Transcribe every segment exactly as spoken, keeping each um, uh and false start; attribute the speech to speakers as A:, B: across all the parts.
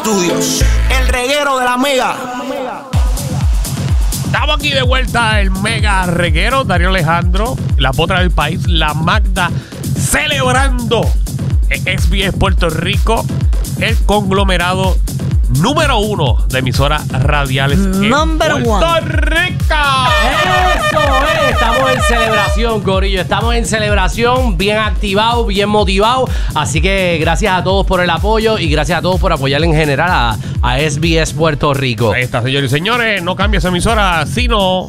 A: Estudios, el reguero de la Mega.
B: Estamos aquí de vuelta, el Mega Reguero, Darío Alejandro, la potra del país, la Magda, celebrando S B S Puerto Rico, el conglomerado número uno de emisoras radiales
C: Number
B: en Puerto
C: one.
B: Rico.
D: Eso es, estamos en celebración, corillo. Estamos en celebración, bien activados, bien motivados. Así que gracias a todos por el apoyo y gracias a todos por apoyar en general a, a S B S Puerto Rico.
B: Ahí está, señores y señores, no cambie esa emisora, sino...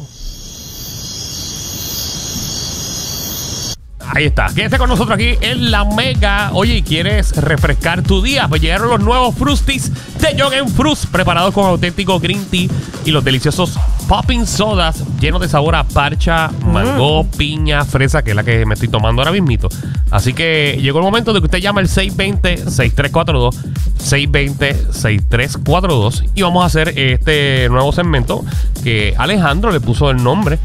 B: Ahí está, quédese con nosotros aquí en la Mega. Oye, ¿y quieres refrescar tu día? Pues llegaron los nuevos Frusties de Yogen Frust, preparados con auténtico green tea y los deliciosos popping sodas llenos de sabor a parcha, mango, mm. piña, fresa, que es la que me estoy tomando ahora mismito. Así que llegó el momento de que usted llame al seis dos cero, seis tres cuatro dos, seis dos cero, seis tres cuatro dos y vamos a hacer este nuevo segmento que Alejandro le puso el nombre.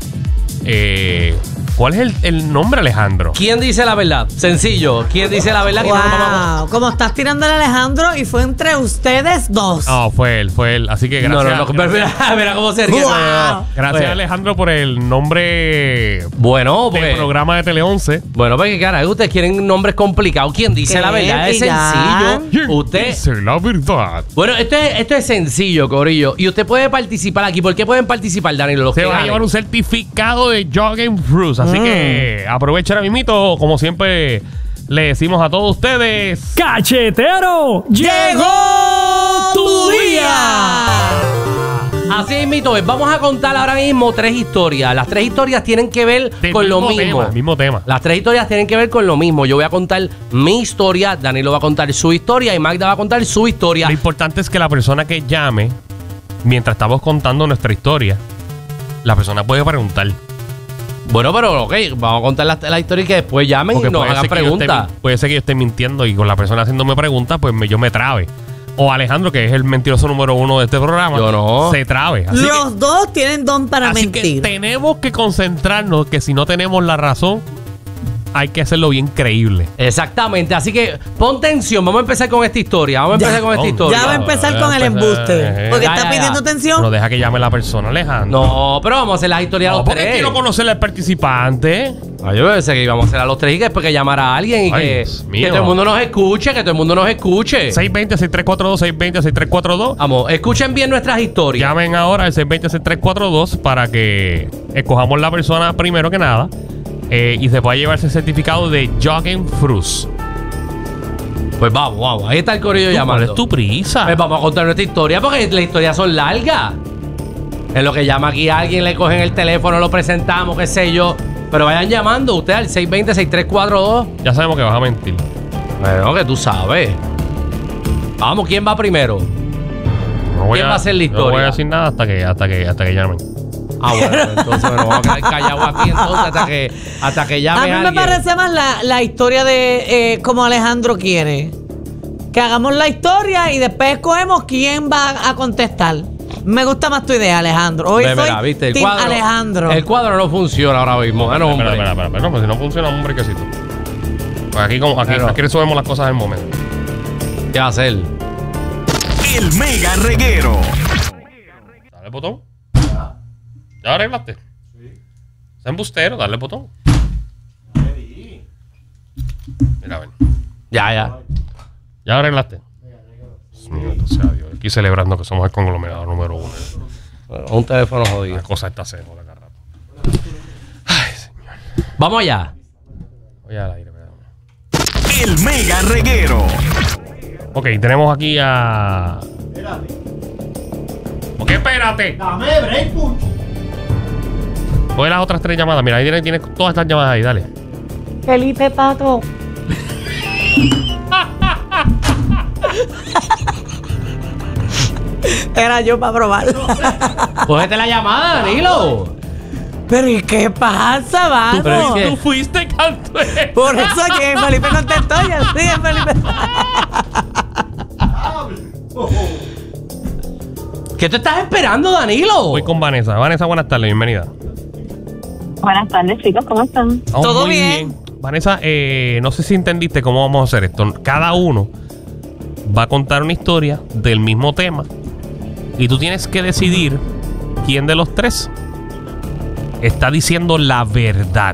B: Eh... ¿Cuál es el, el nombre, Alejandro?
D: ¿Quién dice la verdad? Sencillo. ¿Quién dice la verdad?
C: Wow.
D: Que no nos vamos a...
C: Como estás tirando a Alejandro y fue entre ustedes dos.
B: No, fue él, fue él. Así que gracias.
D: No, no, no. Mira, mira cómo se ríe.
C: Wow.
B: Gracias,
D: Oye.
B: Alejandro, por el nombre
D: Bueno,
B: del
D: pues.
B: programa de Tele once.
D: Bueno, porque cara, ustedes quieren nombres complicados. ¿Quién dice
C: ¿Qué?
D: la verdad? Es
C: ¿Y ya?
D: sencillo.
B: ¿Quién
D: Usted.
B: dice la verdad?
D: Bueno, esto es, esto es sencillo, corillo. Y usted puede participar aquí. ¿Por qué pueden participar, Danilo? Los
B: Se
D: que
B: va a
D: ganen.
B: llevar un certificado de Yogen Frust. Así
C: Mm.
B: que aprovecha ahora mismito, como siempre le decimos a todos ustedes.
E: ¡Cachetero!
C: ¡Llegó tu día!
D: Así mismo es. Vamos a contar ahora mismo tres historias. Las tres historias tienen que ver
B: Del
D: con lo
B: mismo
D: mismo.
B: tema, mismo tema.
D: Las tres historias tienen que ver con lo mismo. Yo voy a contar mi historia, Danilo va a contar su historia y Magda va a contar su historia.
B: Lo importante es que la persona que llame, mientras estamos contando nuestra historia, la persona puede preguntar.
D: Bueno, pero ok, vamos a contar la, la historia y que después llamen
B: Porque
D: y nos
B: puede
D: hagan
B: ser que yo esté
D: preguntas.
B: min- puede ser que yo esté mintiendo y con la persona haciéndome preguntas, pues me- yo me trabe. O Alejandro, que es el mentiroso número uno de este programa,
D: Yo no.
B: se trabe. Así
C: Los
B: que,
C: dos tienen don para
B: así que
C: mentir.
B: tenemos que concentrarnos que si no tenemos la razón, hay que hacerlo bien creíble.
D: Exactamente, así que pon tensión. Vamos a empezar con esta historia. Vamos a empezar
C: Ya.
D: con esta
B: Oh,
D: historia.
C: Ya va a empezar
B: Ya
C: con el
B: empezar,
C: embuste.
B: eh.
C: Porque
D: Ya,
C: está
D: ya, ya.
C: pidiendo atención.
B: No deja que llame la persona, Alejandro.
D: No, pero vamos a hacer las historias
B: No,
D: los
B: porque
D: tres.
B: quiero conocerle al participante.
D: Ay, yo pensé que íbamos a hacer a los tres y que después que llamara a alguien y
B: Ay,
D: que,
B: Dios mío.
D: que todo el mundo nos escuche, que todo el mundo nos escuche.
B: seis dos cero, seis tres cuatro dos, seis dos cero, seis tres cuatro dos.
D: Vamos, escuchen bien nuestras historias.
B: Llamen ahora al seis dos cero, seis tres cuatro dos para que escojamos la persona primero que nada eh, y se pueda llevarse el certificado de Yogen Frust.
D: Pues vamos, vamos. Ahí está el corillo
B: ¿Cuál
D: llamando.
B: es tu prisa?
D: Pues vamos a contar nuestra historia porque las historias son largas. En lo que llama aquí a alguien, le cogen el teléfono, lo presentamos, qué sé yo. Pero vayan llamando ustedes al seis dos cero, seis tres cuatro dos.
B: Ya sabemos que vas a mentir.
D: Bueno, que tú sabes. Vamos, ¿quién va primero?
B: No voy
D: ¿Quién va a hacer la
B: No voy
D: historia?
B: a decir nada hasta que, hasta que, hasta que llamen.
D: Ah, bueno, entonces nos vamos a quedar callados aquí entonces hasta que, hasta que
C: A
D: llame
C: mí me
D: alguien.
C: parece más la, la historia de eh, como Alejandro quiere. Que hagamos la historia y después escogemos quién va a contestar. Me gusta más tu idea, Alejandro. Hoy
D: Ve,
C: soy
D: mira, ¿viste? El
C: Team
D: cuadro,
C: Alejandro.
D: El cuadro no funciona ahora mismo. Bueno,
B: Espera,
D: hombre.
B: espera, espera, espera. No, pues si no funciona, hombre, que sí. Pues aquí, como, aquí,
D: Pero-
B: aquí resolvemos las cosas del momento.
D: ¿Qué va a hacer?
A: El Mega Reguero.
B: Dale el botón. ¿Ya arreglaste? Sí. Es embustero, dale el botón. Mira, ven.
D: Ya, ya.
B: ¿Ya arreglaste? Dios mío, bendito sea Dios. Aquí celebrando que somos el conglomerado número uno.
D: Bueno, un teléfono jodido.
B: La cosa está cero de acá rato. Ay, señor.
D: Vamos allá.
B: Voy al aire, espérame.
A: El Mega Reguero.
B: Ok, tenemos aquí a... Espérate. ¿Por qué espérate?
F: Dame break, punch.
B: Coge las otras tres llamadas. Mira, ahí tienes, tienes todas estas llamadas ahí, dale.
C: Felipe Pato. Era yo para probarlo.
D: Cógete la llamada, Danilo.
C: Pero ¿y qué pasa, vamos?
D: Pero es que-
B: Tú fuiste canto.
C: Por eso que Felipe contestó y así es Felipe.
D: ¿Qué tú estás esperando, Danilo?
B: Voy con Vanessa. Vanessa, buenas tardes, bienvenida.
G: Buenas tardes, chicos, ¿cómo están?
B: Estamos
C: Todo
B: muy
C: bien.
B: Vanessa, eh, no sé si entendiste cómo vamos a hacer esto. Cada uno va a contar una historia del mismo tema y tú tienes que decidir quién de los tres está diciendo la verdad.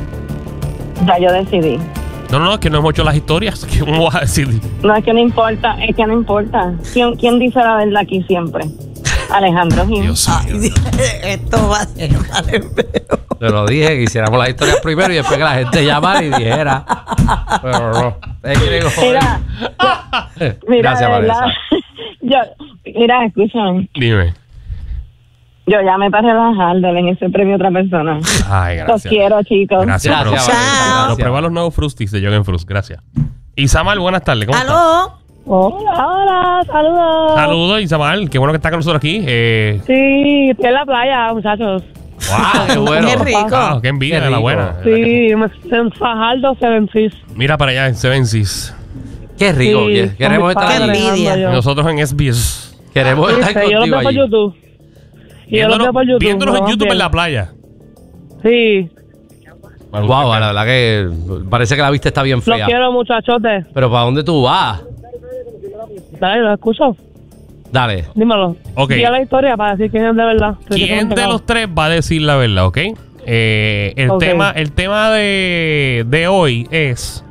G: Ya yo decidí.
B: No, no, no, es que no hemos hecho las historias. ¿Cómo vas a decidir?
G: No, es que no importa, es que no importa. ¿Quién, quién dice la verdad aquí siempre? Alejandro Gil.
A: Dios mío.
C: Esto va a ser mal feo.
D: Te lo dije, que hiciéramos las historias primero y después que la gente llamara y dijera. Pero no. Es que digo, joder.
G: Mira, mira,
D: Gracias,
G: de verdad,
D: Vanessa.
G: yo, mira, escúchame.
B: Dime.
G: Yo llamé para relajarle en ese premio a otra persona.
B: Ay,
G: Los
B: gracias.
G: quiero, chicos.
B: Gracias,
D: Gracias,
B: pero-
D: Vanessa,
C: Chao.
B: Pero
D: gracias.
B: prueba los nuevos Frustis de Yoga en Frust. Gracias. Isamar, buenas tardes. ¿Cómo estás?
C: ¿Aló?
G: Hola, hola, saludos.
B: Saludos, Isamar. Qué bueno que estás con nosotros aquí. Eh,
G: Sí, estoy en la playa, muchachos.
D: ¡Wow! ¡Qué bueno!
C: Qué rico.
B: ah, qué envidia
D: Qué
B: de la
D: rico.
B: buena.
G: Sí, en Fajardo, Seven Fish.
B: Mira para allá en Seven Seas.
D: ¡Qué rico!
G: Sí,
D: Queremos
G: con
D: estar
G: mis
C: Qué
D: allí.
G: padres,
C: envidia.
G: ando yo.
B: Nosotros en S B S.
D: Queremos estar
G: Sí, yo los
D: contigo
G: veo por
D: allí.
G: YouTube. Y yo los veo por YouTube.
B: Viéndonos en
G: ¿no?
B: YouTube
G: Bien.
B: en la playa.
G: Sí,
D: Wow, la verdad que parece que la vista está bien
G: los
D: fea.
G: quiero, muchachotes.
D: Pero ¿para dónde tú vas?
G: Dale, lo escucho.
D: Dale.
G: Dímelo.
B: Ok.
G: Diga la historia para decir quién es de verdad. Estoy
B: ¿Quién de
G: desconectado.
B: los tres va a decir la verdad, ok? Eh, el
G: Ok.
B: tema, el tema de, de hoy es: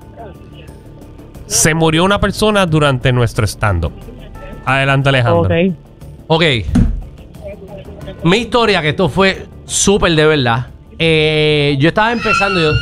B: se murió una persona durante nuestro stand-up. Adelante, Alejandro.
G: Ok.
D: Ok. Mi historia, que esto fue súper de verdad. Eh, yo estaba empezando. Yo,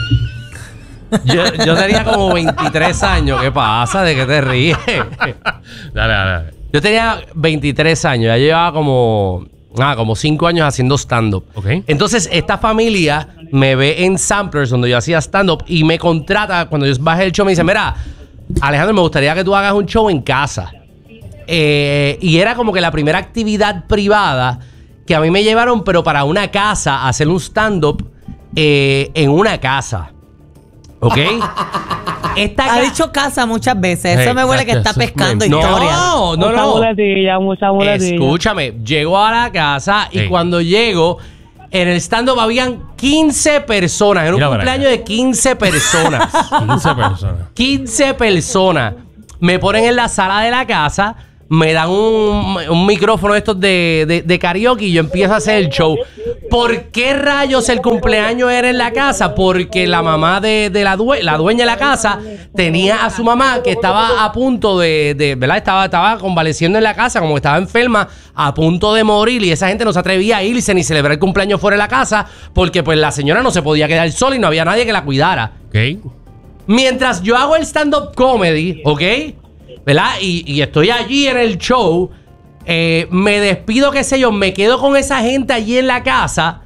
D: yo, yo tenía como veintitrés años. ¿Qué pasa? ¿De qué te ríes?
B: Dale, dale, dale.
D: Yo tenía veintitrés años. Ya llevaba como, ah, como cinco años haciendo stand-up.
B: Ok.
D: Entonces, esta familia me ve en Samplers, donde yo hacía stand-up, y me contrata. Cuando yo bajé el show, me dice: mira, Alejandro, me gustaría que tú hagas un show en casa. Eh, y era como que la primera actividad privada que a mí me llevaron, pero para una casa, a hacer un stand-up eh, en una casa. ¿Ok? Esta
C: Ha
D: ca-
C: dicho casa muchas veces. Eso
B: Hey,
C: me huele que está
B: eso es
C: pescando
B: mentira.
C: historia.
D: No, no,
G: Mucha
D: no.
G: muletilla, mucha muletilla.
D: Escúchame, llego a la casa y
B: Hey.
D: cuando llego, en el stand-up habían quince personas. Era un
B: Mira para
D: cumpleaños
B: allá.
D: de quince personas.
B: quince personas.
D: quince personas. Me ponen en la sala de la casa, me dan un, un micrófono de estos de, de, de karaoke y yo empiezo a hacer el show. ¿Por qué rayos el cumpleaños era en la casa? Porque la mamá de, de la, due- la dueña de la casa tenía a su mamá que estaba a punto de, de ¿verdad? Estaba, estaba convaleciendo en la casa, como que estaba enferma, a punto de morir, y esa gente no se atrevía a irse ni celebrar el cumpleaños fuera de la casa porque pues la señora no se podía quedar sola y no había nadie que la cuidara.
B: Ok.
D: Mientras yo hago el stand-up comedy, ¿ok? ¿Verdad? Y, y estoy allí en el show, eh, me despido, qué sé yo, me quedo con esa gente allí en la casa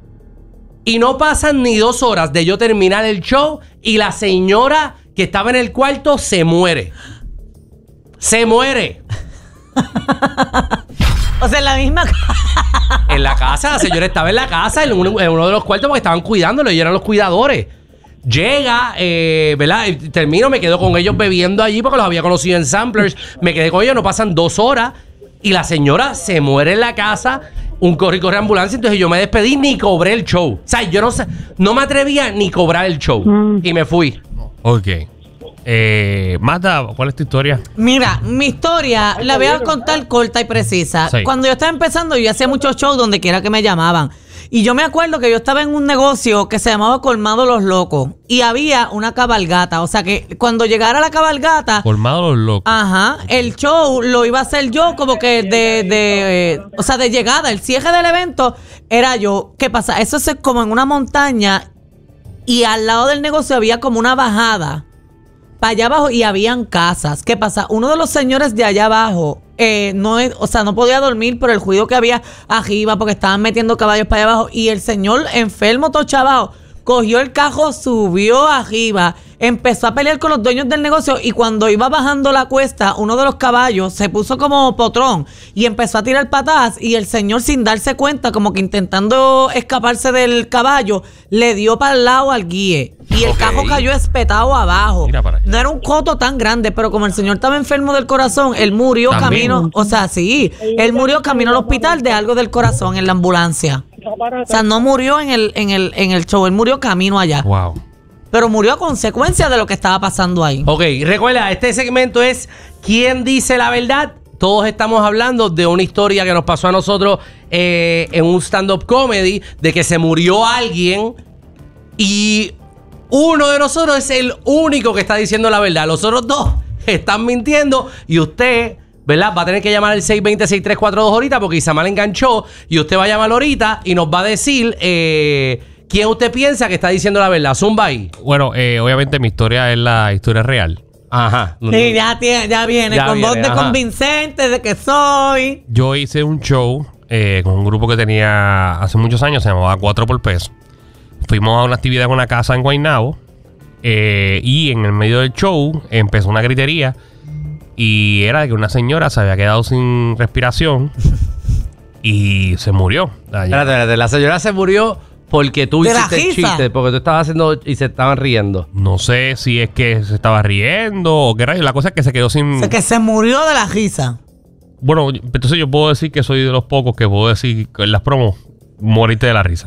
D: y no pasan ni dos horas de yo terminar el show y la señora que estaba en el cuarto se muere. Se muere.
C: O sea, en la misma casa.
D: En la casa, la señora estaba en la casa, en uno, en uno de los cuartos porque estaban cuidándolo y eran los cuidadores. Llega, eh, ¿verdad? Y termino, me quedo con ellos bebiendo allí porque los había conocido en Samplers. Me quedé con ellos, no pasan dos horas y la señora se muere en la casa. Un corre y corre ambulancia. Entonces yo me despedí ni cobré el show. O sea, yo no sé, no me atrevía ni cobrar el show. Y me fui.
B: Ok. Eh, Magda, ¿cuál es tu historia?
C: Mira, mi historia la voy a contar corta y precisa.
B: Sí.
C: Cuando yo estaba empezando, yo hacía muchos shows donde quiera que me llamaban. Y yo me acuerdo que yo estaba en un negocio que se llamaba Colmado Los Locos. Y había una cabalgata. O sea que cuando llegara la cabalgata,
B: Colmado los locos.
C: ajá, el show lo iba a hacer yo como que de, de, o sea, de llegada. El cierre del evento era yo. ¿Qué pasa? Eso es como en una montaña y al lado del negocio había como una bajada para allá abajo y habían casas. ¿Qué pasa? Uno de los señores de allá abajo, eh, no es, o sea, no podía dormir por el ruido que había arriba porque estaban metiendo caballos para allá abajo y el señor enfermo, todo chavao, cogió el carro, subió arriba, empezó a pelear con los dueños del negocio y cuando iba bajando la cuesta, uno de los caballos se puso como potrón y empezó a tirar patadas y el señor sin darse cuenta, como que intentando escaparse del caballo, le dio para el lado al guíe. Y el
D: Ok.
C: carro cayó espetado abajo.
B: Mira para allá.
C: No era un coto tan grande, pero como el señor estaba enfermo del corazón, él murió
B: También.
C: camino, o sea, sí, él murió camino al hospital de algo del corazón en la ambulancia. O sea, no murió en el, en el, en el show, él murió camino allá.
B: Wow.
C: pero murió a consecuencia de lo que estaba pasando ahí.
D: Ok, recuerda, este segmento es ¿Quién dice la verdad? Todos estamos hablando de una historia que nos pasó a nosotros eh, en un stand-up comedy, de que se murió alguien y uno de nosotros es el único que está diciendo la verdad. Los otros dos están mintiendo y usted, ¿verdad? Va a tener que llamar al seis dos cero, seis tres cuatro dos ahorita porque Isamar enganchó y usted va a llamar ahorita y nos va a decir eh, quién usted piensa que está diciendo la verdad. Zumba ahí.
B: Bueno, eh, obviamente mi historia es la historia real.
D: Ajá.
C: Sí, ya, tiene, ya viene,
D: Ya
C: con
D: viene,
C: voz de
D: ajá.
C: convincente de que soy.
B: Yo hice un show eh, con un grupo que tenía hace muchos años, se llamaba Cuatro por Peso. Fuimos a una actividad en una casa en Guaynabo eh, y en el medio del show empezó una gritería y era de que una señora se había quedado sin respiración y se murió. Allá.
D: Espérate, espérate, la señora se murió porque tú
C: ¿De la
D: hiciste el
C: risa?
D: chiste, porque tú estabas haciendo y se estaban riendo.
B: No sé si es que se estaba riendo o qué rayos. La cosa es que se quedó sin...
C: O sea, que se murió de la risa.
B: Bueno, entonces yo puedo decir que soy de los pocos que puedo decir que en las promos moriste de la risa.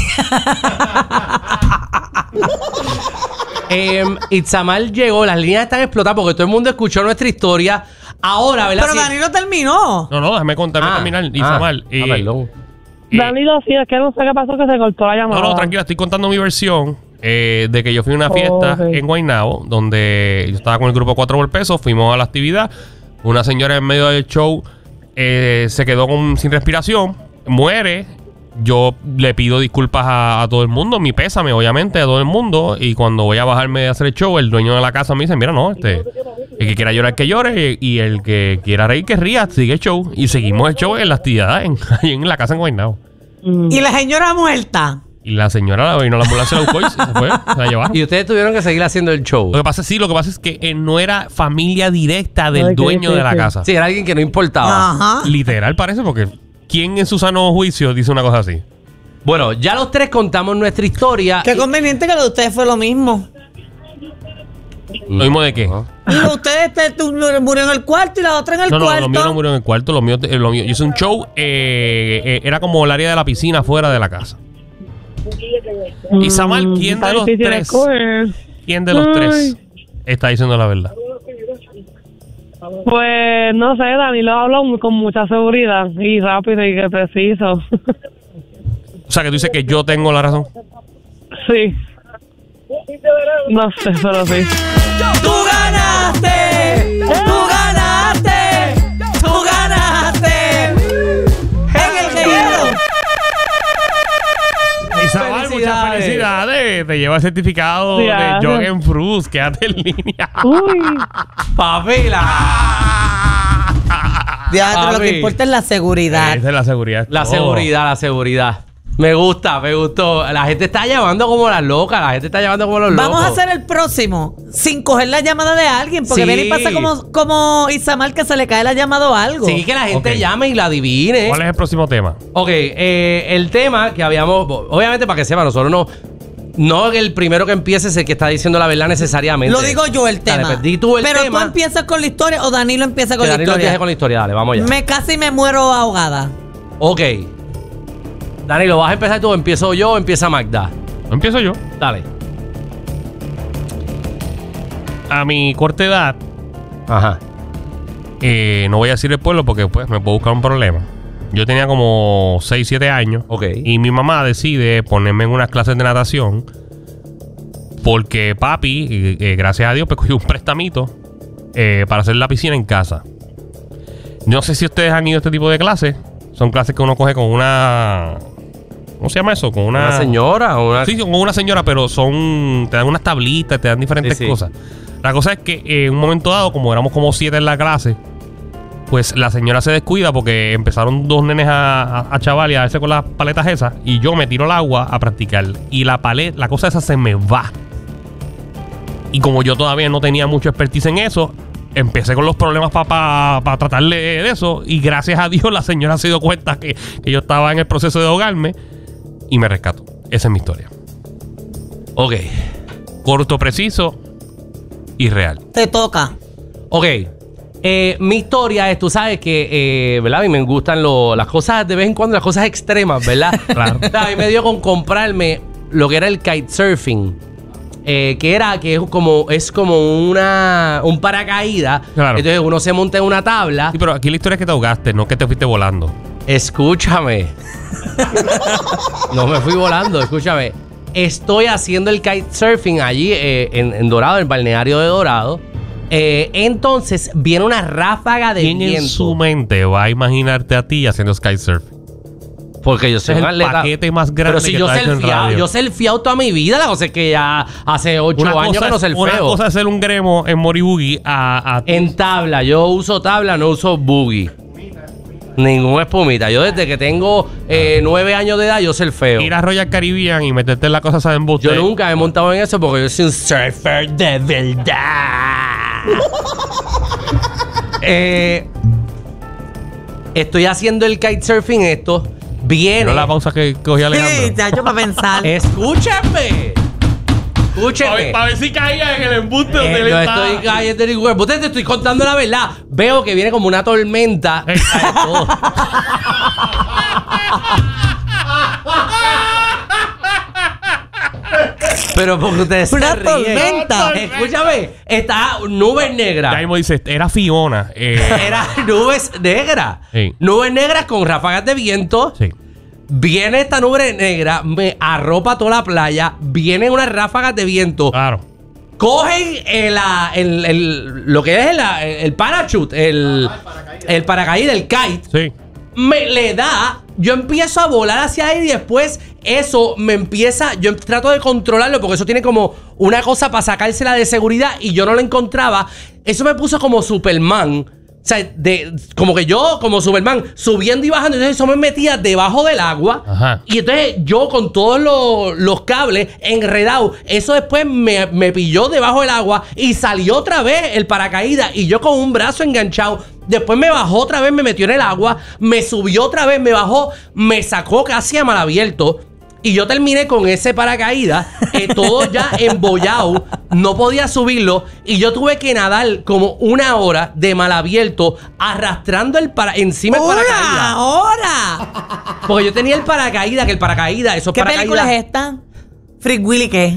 D: eh, Itzamar llegó, las líneas están explotadas porque todo el mundo escuchó nuestra historia. Ahora, ¿verdad?
C: Pero
D: Sí.
C: Danilo terminó.
B: No, no, déjame contarme
D: Ah,
B: terminar.
D: ah,
B: Isamar.
D: ah,
B: eh,
D: perdón.
B: eh,
G: Danilo, sí, es que no sé qué pasó que se cortó la llamada.
B: No, no, tranquila, estoy contando mi versión eh, de que yo fui a una fiesta
G: Ok.
B: en Guaynabo, donde yo estaba con el grupo Cuatro por Peso, fuimos a la actividad, una señora en medio del show eh, se quedó con, sin respiración, muere, yo le pido disculpas a, a todo el mundo, mi pésame obviamente a todo el mundo, y cuando voy a bajarme a hacer el show, el dueño de la casa me dice, mira, no, este, el que quiera llorar que llore, y, y el que quiera reír que ría, sigue el show, y seguimos el show en la actividad, en, ahí en la casa en Guaynabo.
C: Y la señora muerta.
B: Y la señora vino a la ambulancia, la buscó y se fue, se la llevaron.
D: Y ustedes tuvieron que seguir haciendo el show.
B: Lo que pasa es sí, lo que pasa es que eh, no era familia directa del
G: Ay, qué
B: dueño de la
G: difícil.
B: casa.
D: Sí, era alguien que no importaba.
C: Ajá.
B: Literal parece, porque ¿quién en su sano juicio dice una cosa así?
D: Bueno, ya los tres contamos nuestra historia.
C: Qué conveniente que lo de ustedes fue lo mismo.
B: ¿Lo mismo de qué?
D: Ajá.
C: Digo, ustedes te, tú, murió en el cuarto y la otra en el
B: No, no,
C: cuarto.
B: lo mío no murió en el cuarto, lo mío, eh, lo mío. Yo hice un show, eh, eh, era como el área de la piscina fuera de la casa. Y Samuel, ¿quién de los tres? ¿Quién de los tres está diciendo la verdad?
G: Pues no sé, Danilo habla mu- con mucha seguridad y rápido y que preciso.
B: O sea, que tú dices que yo tengo la razón.
G: Sí. No sé, pero sí.
C: ¡Tú ganaste! ¡Tú ganaste! ¡Tú ganaste! ¡En el reguero!
B: Isabel, muchas
D: Felicidades.
B: felicidades. Te lleva el certificado
G: Sí,
B: de
G: ah.
B: Joggen Fruits. Quédate en línea.
G: Uy.
D: Papila.
C: Diablo, lo
D: Papi.
C: que importa es la seguridad.
B: Esa es la seguridad.
D: La
B: Oh.
D: seguridad, la seguridad. Me gusta, me gustó. La gente está llamando como las locas. La gente está llamando como los locos.
C: Vamos a hacer el próximo sin coger la llamada de alguien. Porque
D: Sí.
C: viene y pasa como, como Isamar que se le cae la llamada o algo.
D: Sí, que la gente
B: Ok.
D: llame y la adivine.
B: ¿Cuál es el próximo tema?
D: Ok, eh, el tema que habíamos... Obviamente, para que sepa, nosotros no... No el primero que empiece es el que está diciendo la verdad necesariamente.
C: Lo digo yo el
D: Dale,
C: tema.
D: pues, di tú el
C: Pero
D: tema.
C: tú empiezas con la historia o Danilo empieza con
D: Que
C: la
D: Danilo
C: historia.
D: empiece con la historia. Dale, vamos allá.
C: Me casi me muero ahogada.
D: Ok. Danilo, ¿vas a empezar tú? ¿Empiezo yo o empieza Magda?
B: Empiezo yo.
D: Dale.
B: A mi corta edad,
D: Ajá.
B: eh, no voy a decir el pueblo porque pues me puedo buscar un problema. Yo tenía como seis, siete años.
D: Ok.
B: Y mi mamá decide ponerme en unas clases de natación. Porque papi, eh, eh, gracias a Dios, pues cogió un prestamito eh, para hacer la piscina en casa. No sé si ustedes han ido a este tipo de clases. Son clases que uno coge con una... ¿Cómo se llama eso? Con una...
D: ¿Una señora o una...?
B: Sí, con una señora, pero son... Te dan unas tablitas, te dan diferentes
D: Sí, sí.
B: cosas. La cosa es que eh, en un momento dado, como éramos como siete en la clase, pues la señora se descuida porque empezaron dos nenes a, a, a chaval y a darse con las paletas esas. Y yo me tiro al agua a practicar. Y la paleta, la cosa esa se me va. Y como yo todavía no tenía mucho expertise en eso, empecé con los problemas para pa, pa tratar de, de eso. Y gracias a Dios la señora se dio cuenta que, que yo estaba en el proceso de ahogarme y me rescató. Esa es mi historia.
D: Ok.
B: Corto, preciso y real.
C: Te toca.
D: Ok. Eh, mi historia es, tú sabes que, eh, ¿verdad? A mí me gustan lo- las cosas de vez en cuando, las cosas extremas, ¿verdad?
B: Claro.
D: O sea, a mí me dio con comprarme lo que era el kitesurfing. eh, que era que es como, es como una un paracaídas.
B: Claro.
D: Entonces uno se monta en una tabla.
B: Sí, pero aquí la historia es que te ahogaste, no que te fuiste volando.
D: Escúchame. No me fui volando, escúchame. Estoy haciendo el kitesurfing allí eh, en, en Dorado, en el balneario de Dorado. Eh, entonces viene una ráfaga de
B: ¿Quién
D: viento.
B: en su mente va a imaginarte a ti haciendo skysurf?
D: Porque yo soy
B: Es
D: un
B: el
D: atleta.
B: paquete más grande
D: Pero si
B: que
D: yo
B: tú has hecho en
D: selfieado,
B: radio.
D: yo selfieado toda mi vida, la cosa es que ya hace ocho
B: Una
D: años
B: cosa
D: que no
B: es-
D: selfeo.
B: Una cosa es ser un gremo en Moribugi a, a
D: En tabla, yo uso tabla, no uso boogie. Ningún espumita. Yo desde que tengo eh, nueve años de edad, yo surfeo.
B: ir a Royal Caribbean y meterte en la cosa de embuste.
D: Yo nunca me he montado en eso porque yo soy un surfer de verdad. eh, estoy haciendo el kitesurfing esto. Viene.
B: No la pausa que cogía Alejandro.
C: Sí, chacho, para pensar.
D: Escúchame. Escúchame.
B: Para ver si caía en el embuste donde
D: Eh,
B: él
D: no
B: estaba.
D: estoy cayendo ni cuerpo. Te estoy contando la verdad. Veo que viene como una tormenta.
B: Eh.
D: Ay, todo. Pero porque ustedes
C: Una
D: se ríen.
C: tormenta.
D: Escúchame, está nubes
B: Ya
D: negras.
B: mismo dice, era Fiona. Eh,
D: Era nubes negras.
B: Sí.
D: Nubes negras con ráfagas de viento.
B: sí.
D: Viene esta nube negra, me arropa toda la playa. Vienen unas ráfagas de viento.
B: Claro.
D: Cogen el, ah, el- el- lo que es el, ah, el parachute, el, el paracaídas, el kite.
B: Sí.
D: Me le da, yo empiezo a volar hacia ahí y después eso me empieza, yo trato de controlarlo porque eso tiene como una cosa para sacársela de seguridad y yo no lo encontraba. Eso me puso como Superman. O sea, de, como que yo, como Superman, subiendo y bajando. Entonces eso me metía debajo del agua.
B: Ajá.
D: Y entonces yo con todos los, los cables enredados, eso después me, me pilló debajo del agua y salió otra vez el paracaídas y yo con un brazo enganchado. Después me bajó otra vez, me metió en el agua, me subió otra vez, me bajó, me sacó casi a mal abierto. Y yo terminé con ese paracaídas, eh, todo ya embollado, no podía subirlo. Y yo tuve que nadar como una hora de mal abierto, arrastrando el para encima del
C: ¡Hora!
D: paracaídas.
C: ¡Hora!
D: Porque yo tenía el paracaídas, que el paracaídas, esos
C: ¿Qué
D: paracaídas.
C: película es esta? Freak Willy, ¿qué?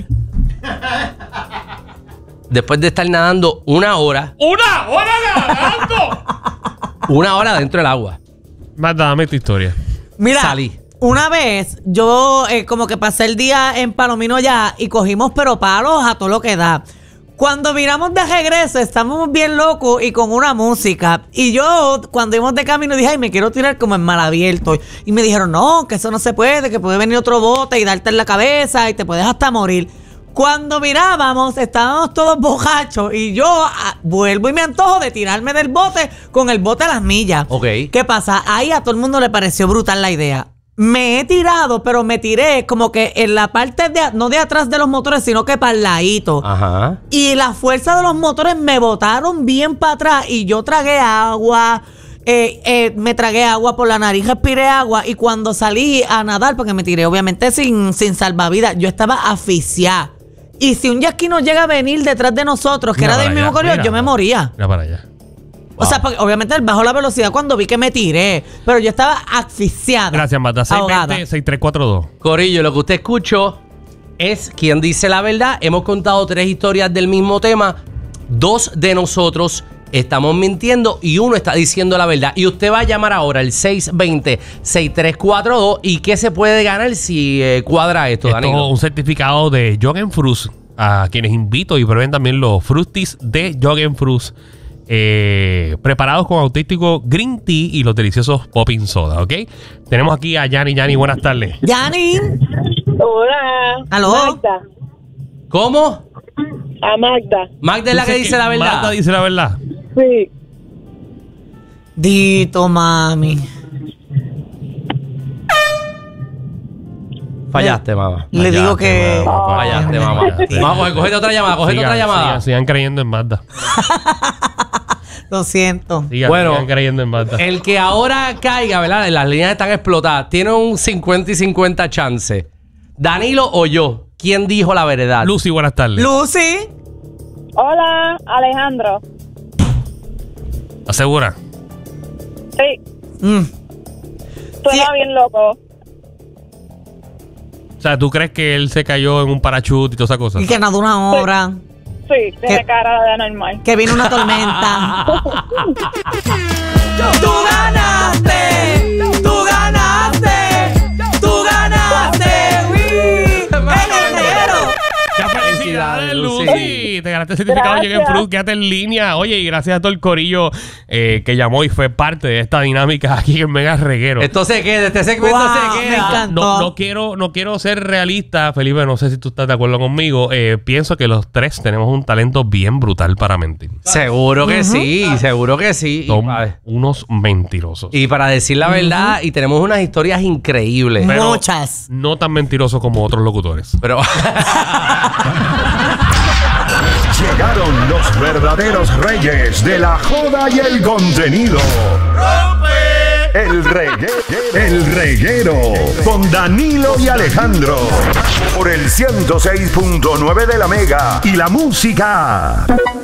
D: Después de estar nadando una hora,
B: ¡Una hora nadando!
D: una hora dentro del agua.
B: Marta, dame tu historia.
C: Mira,
D: Salí.
C: una vez yo eh, como que pasé el día en Palomino ya y cogimos pero palos a todo lo que da. Cuando miramos de regreso, estamos bien locos y con una música. Y yo, cuando íbamos de camino, dije, ay, me quiero tirar como en mal abierto. Y me dijeron, no, que eso no se puede, que puede venir otro bote y darte en la cabeza y te puedes hasta morir. Cuando mirábamos, estábamos todos borrachos y yo ah, vuelvo y me antojo de tirarme del bote con el bote a las millas.
D: Ok.
C: ¿Qué pasa? Ahí a todo el mundo le pareció brutal la idea. Me he tirado, pero me tiré como que en la parte de, no de atrás de los motores, sino que para el ladito.
D: Ajá.
C: Y la fuerza de los motores me botaron bien para atrás y yo tragué agua. Eh, eh, me tragué agua por la nariz, respiré agua y cuando salí a nadar, porque me tiré obviamente sin, sin salvavidas, yo estaba asfixiada. Y si un yasquí no llega a venir detrás de nosotros, que
B: Mira
C: era del
B: para
C: mismo
B: allá,
C: correo,
B: mira.
C: yo me moría.
B: Mira para allá.
C: O sea, porque obviamente él bajó la velocidad cuando vi que me tiré, pero yo estaba asfixiada.
B: Gracias, Marta. seis
C: ahogada.
B: dos cero, seis tres cuatro dos.
D: Corillo, lo que usted escuchó es quien dice la verdad. Hemos contado tres historias del mismo tema. Dos de nosotros estamos mintiendo y uno está diciendo la verdad. Y usted va a llamar ahora al seis dos cero, seis tres cuatro dos. ¿Y qué se puede ganar si eh, cuadra esto,
B: Esto es
D: Danilo?
B: un certificado de Joggen Fruits, a quienes invito y prueben también los Frusties de Joggen Fruits, eh, preparados con auténtico green tea y los deliciosos popping soda, ¿ok? Tenemos aquí a Yani. Yani, buenas tardes.
C: Yani,
G: Hola.
C: ¿Aló?
G: Magda.
D: ¿Cómo?
G: A Magda.
D: Magda es la que
B: Dice
D: dice la verdad.
B: Marta dice la verdad.
G: Sí.
C: Dito, mami.
D: Fallaste, mamá.
C: Le digo que...
B: mamá,
D: Fallaste, mamá.
B: Fallaste.
D: Vamos, cogete otra llamada, cogete
B: Sigan,
D: otra llamada.
B: sigan, sigan creyendo en Marta.
C: Lo siento.
B: Sigan,
D: Bueno,
B: sigan creyendo en Marta.
D: El que ahora caiga, ¿verdad? Las líneas están explotadas. Tiene un cincuenta y cincuenta chance. Danilo o yo. ¿Quién dijo la verdad?
B: Lucy, buenas tardes.
C: Lucy.
G: Hola, Alejandro.
B: ¿Estás segura?
G: Sí.
C: Mm.
G: Suena
C: Sí.
G: bien loco.
B: O sea, ¿tú crees que él se cayó en un parachute y toda esa cosa?
C: Y que nadó una hora.
G: Sí, tiene
C: ¿Qué?
G: cara de anormal.
C: Que vino una tormenta. ¡Tú ganaste! ¡Tú ganaste! ¡Tú ganaste! ¡Wii! ¡En el reguero!
B: ¡Qué felicidades, Lucy!
D: Lucy.
B: Te ganaste el certificado
G: Gracias.
B: Lleguen Fruit, quédate en línea. Oye, y gracias a todo el corillo eh, que llamó y fue parte de esta dinámica aquí en Mega Reguero.
D: Esto se queda, este segmento
C: Wow,
D: se
C: me
D: queda.
C: encanta.
B: No, no quiero, no quiero ser realista, Felipe. No sé si tú estás de acuerdo conmigo. Eh, pienso que los tres tenemos un talento bien brutal para mentir.
D: Seguro que sí, seguro que sí. Y
B: Son
D: pa-
B: unos mentirosos.
D: Y para decir la verdad, y tenemos unas historias increíbles.
B: Pero
C: Muchas.
B: no tan mentirosos como otros locutores.
D: Pero
E: Llegaron los verdaderos reyes de la joda y el contenido. El reguero, el reguero con Danilo y Alejandro por el ciento seis punto nueve de la Mega y la música.